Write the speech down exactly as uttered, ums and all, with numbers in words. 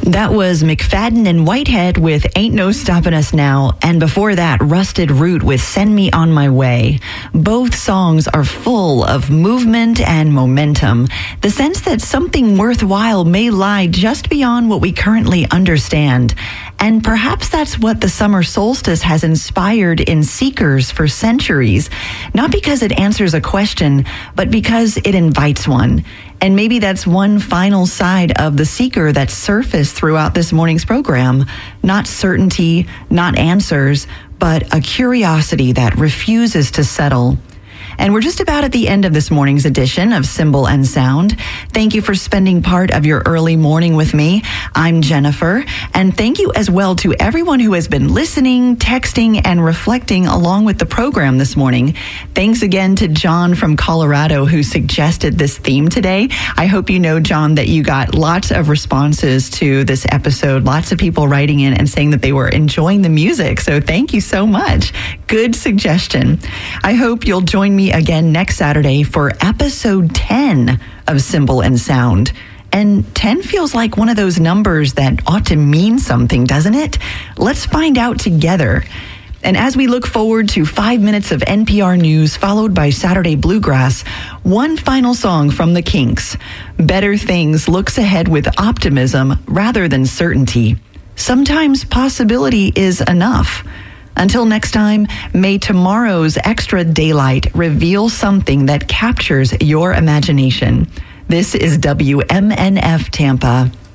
That was McFadden and Whitehead with Ain't No Stopping Us Now, and before that, Rusted Root with Send Me On My Way. Both songs are full of movement and momentum, the sense that something worthwhile may lie just beyond what we currently understand. And perhaps that's what the summer solstice has inspired in seekers for centuries, not because it answers a question, but because it invites one. And maybe that's one final side of the seeker that surfaced throughout this morning's program. Not certainty, not answers, but a curiosity that refuses to settle. And we're just about at the end of this morning's edition of Symbol and Sound. Thank you for spending part of your early morning with me. I'm Jennifer, and thank you as well to everyone who has been listening, texting, and reflecting along with the program this morning. Thanks again to John from Colorado who suggested this theme today. I hope you know, John, that you got lots of responses to this episode, lots of people writing in and saying that they were enjoying the music. So thank you so much. Good suggestion. I hope you'll join me again next Saturday for episode ten of Symbol and Sound. And ten feels like one of those numbers that ought to mean something, doesn't it? Let's find out together. And as we look forward to five minutes of N P R News followed by Saturday Bluegrass, one final song from the Kinks. Better Things looks ahead with optimism rather than certainty. Sometimes possibility is enough. Until next time, may tomorrow's extra daylight reveal something that captures your imagination. This is W M N F Tampa.